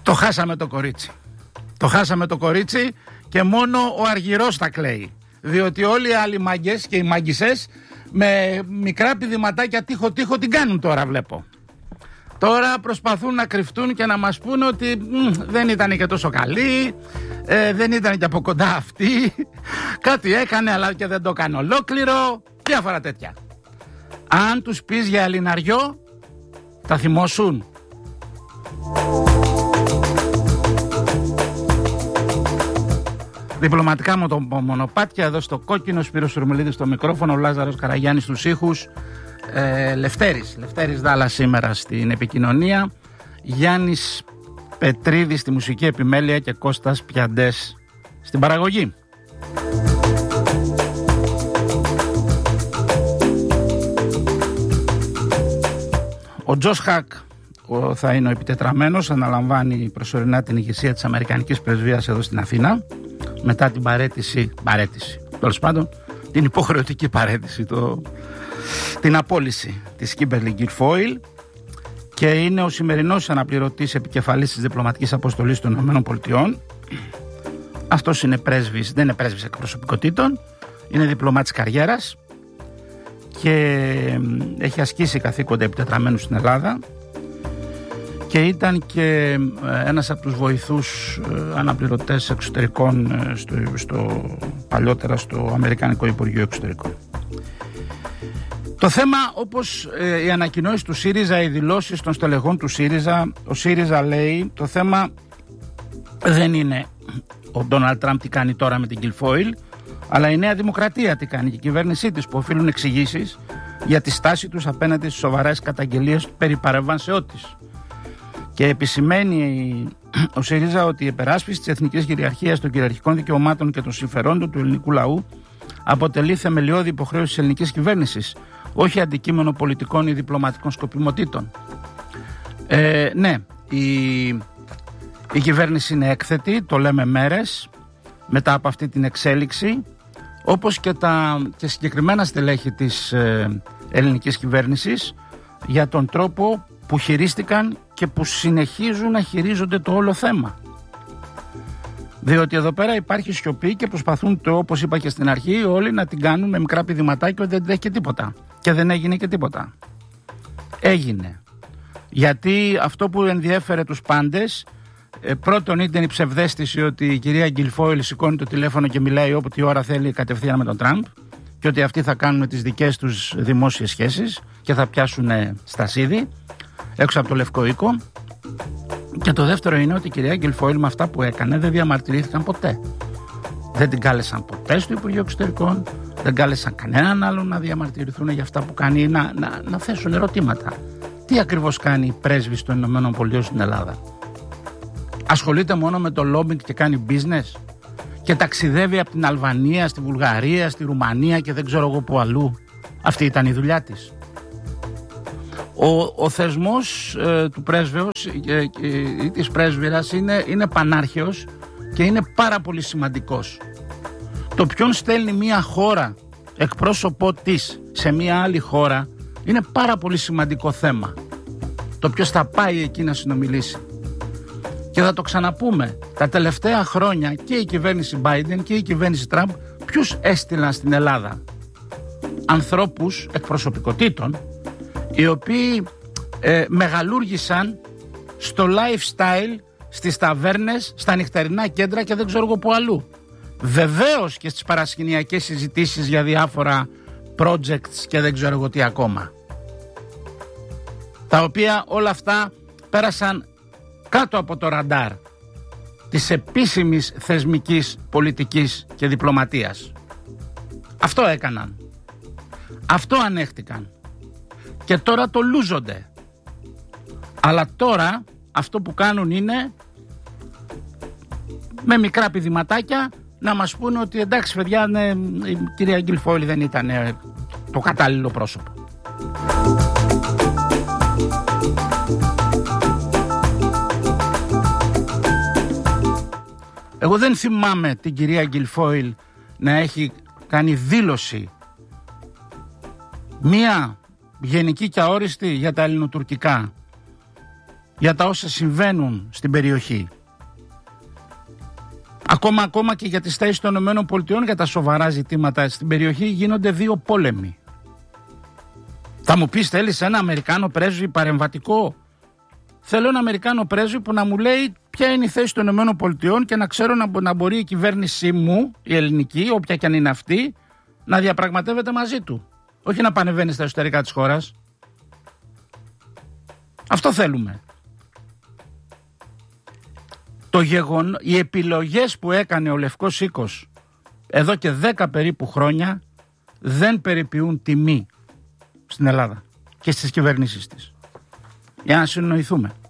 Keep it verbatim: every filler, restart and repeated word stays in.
Το χάσαμε το κορίτσι. Το χάσαμε το κορίτσι και μόνο ο Αργυρός θα κλαίει. Διότι όλοι οι άλλοι μάγκες και οι μάγκισσες με μικρά πηδηματάκια τείχο τείχο την κάνουν τώρα, βλέπω. Τώρα προσπαθούν να κρυφτούν και να μας πούνε ότι μ, δεν ήταν και τόσο καλή, ε, δεν ήταν και από κοντά αυτή, κάτι έκανε αλλά και δεν το έκανε ολόκληρο, διάφορα τέτοια. Αν τους πεις για Ελληναριό, θα θυμώσουν. Διπλωματικά με το μονοπάτια, εδώ στο κόκκινο, Σπύρος Σουρμελίδης στο μικρόφωνο, ο Λάζαρος Καραγιάννης στους ήχους, ε, Λευτέρης, Λευτέρης Δάλα σήμερα στην επικοινωνία, Γιάννης Πετρίδης στη μουσική επιμέλεια και Κώστας Πιαντές στην παραγωγή. Ο Τζος Χακ θα είναι ο επιτετραμένος, αναλαμβάνει προσωρινά την ηγεσία της Αμερικανικής Πρεσβείας εδώ στην Αθήνα μετά την παρέτηση, παρέτηση, τέλος πάντων, την υποχρεωτική παρέτηση, το, την απόλυση της Κίμπερλι Γκιλφόιλ, και είναι ο σημερινός αναπληρωτής επικεφαλής της διπλωματικής αποστολής των ΗΠΑ. Αυτός είναι πρέσβης, δεν είναι πρέσβης εκπροσωπικότητων, είναι διπλωμάτης καριέρας και έχει ασκήσει καθήκοντα επιτετραμένου στην Ελλάδα και ήταν και ένας από τους βοηθούς αναπληρωτές εξωτερικών στο, στο, παλιότερα στο Αμερικανικό Υπουργείο Εξωτερικών. Το θέμα, όπως ε, οι ανακοινώσεις του ΣΥΡΙΖΑ, οι δηλώσεις των στελεχών του ΣΥΡΙΖΑ, ο ΣΥΡΙΖΑ λέει το θέμα δεν είναι ο Ντόναλντ Τραμπ τι κάνει τώρα με την Γκιλφόιλ, αλλά η Νέα Δημοκρατία τι κάνει και η κυβέρνησή της, που οφείλουν εξηγήσεις για τη στάση τους απέναντι στις σοβαρές καταγγελίες περί παρεμβάσεώς της. Και επισημαίνει ο ΣΥΡΙΖΑ ότι η υπεράσπιση της εθνικής κυριαρχίας, των κυριαρχικών δικαιωμάτων και των συμφερόντων του ελληνικού λαού αποτελεί θεμελιώδη υποχρέωση της ελληνικής κυβέρνησης, όχι αντικείμενο πολιτικών ή διπλωματικών σκοπιμοτήτων. Ε, ναι, η, η κυβέρνηση είναι έκθετη, το λέμε μέρες μετά από αυτή την εξέλιξη, όπως και τα και συγκεκριμένα στελέχη της ε, ελληνικής κυβέρνησης για τον τρόπο που χειρίστηκαν και που συνεχίζουν να χειρίζονται το όλο θέμα. Διότι εδώ πέρα υπάρχει σιωπή και προσπαθούν, το, όπως είπα και στην αρχή, όλοι να την κάνουν με μικρά πηδηματάκια ότι δεν έχει και τίποτα. Και δεν έγινε και τίποτα. Έγινε. Γιατί αυτό που ενδιέφερε τους πάντες, ε, πρώτον ήταν η ψευδαίσθηση ότι η κυρία Γκιλφόιλ σηκώνει το τηλέφωνο και μιλάει όποτε ώρα θέλει κατευθείαν με τον Τραμπ και ότι αυτοί θα κάνουν τις δικές τους δημόσιες σχέσεις και θα πιάσουν στασίδι έξω από το Λευκό Οίκο. Και το δεύτερο είναι ότι η κυρία Γκιλφόιλ με αυτά που έκανε δεν διαμαρτυρήθηκαν ποτέ. Δεν την κάλεσαν ποτέ στο Υπουργείο Εξωτερικών, δεν κάλεσαν κανέναν άλλον να διαμαρτυρηθούν για αυτά που κάνει ή να, να, να θέσουν ερωτήματα. Τι ακριβώς κάνει η πρέσβης των Ηνωμένων Πολιτειών στην Ελλάδα? Ασχολείται μόνο με το lobbying και κάνει business και ταξιδεύει από την Αλβανία στη Βουλγαρία, στη Ρουμανία και δεν ξέρω εγώ που αλλού? Αυτή ήταν η δουλειά της. Ο, ο θεσμός ε, του πρέσβεως ε, ε, ή της πρέσβυρας είναι, είναι πανάρχαιος και είναι πάρα πολύ σημαντικός. Το ποιον στέλνει μια χώρα, εκπρόσωπό της, σε μια άλλη χώρα, είναι πάρα πολύ σημαντικό θέμα. Το ποιος θα πάει εκεί να συνομιλήσει. Και θα το ξαναπούμε, τα τελευταία χρόνια και η κυβέρνηση Biden και η κυβέρνηση Τραμπ ποιους έστειλαν στην Ελλάδα? Ανθρώπους εκπροσωπικότητων οι οποίοι ε, μεγαλούργησαν στο lifestyle, στις ταβέρνες, στα νυχτερινά κέντρα και δεν ξέρω εγώ που αλλού. Βεβαίως και στις παρασκηνιακές συζητήσεις για διάφορα projects και δεν ξέρω εγώ τι ακόμα. Τα οποία όλα αυτά πέρασαν κάτω από το ραντάρ της επίσημης θεσμικής πολιτικής και διπλωματίας. Αυτό έκαναν. Αυτό ανέχτηκαν. Και τώρα το λούζονται. Αλλά τώρα αυτό που κάνουν είναι με μικρά πηδηματάκια να μας πούνε ότι εντάξει παιδιά, ναι, η κυρία Γκιλφόιλ δεν ήταν το κατάλληλο πρόσωπο. Εγώ δεν θυμάμαι την κυρία Γκιλφόιλ να έχει κάνει δήλωση μία γενική και αόριστη για τα ελληνοτουρκικά για τα όσα συμβαίνουν στην περιοχή. Ακόμα, ακόμα και για τις θέσεις των ΗΠΑ για τα σοβαρά ζητήματα στην περιοχή γίνονται δύο πόλεμοι. Θα μου πεις, θέλεις ένα Αμερικάνο πρέσβη παρεμβατικό? Θέλω ένα Αμερικάνο πρέσβη που να μου λέει ποια είναι η θέση των ΗΠΑ και να ξέρω να, να μπορεί η κυβέρνησή μου, η ελληνική, όποια και αν είναι αυτή, να διαπραγματεύεται μαζί του. Όχι να πανεβαίνει στα εσωτερικά της χώρας. Αυτό θέλουμε. Το γεγον... Οι επιλογές που έκανε ο Λευκός Οίκος εδώ και δέκα περίπου χρόνια δεν περιποιούν τιμή στην Ελλάδα και στις κυβερνήσεις της. Για να συνοηθούμε.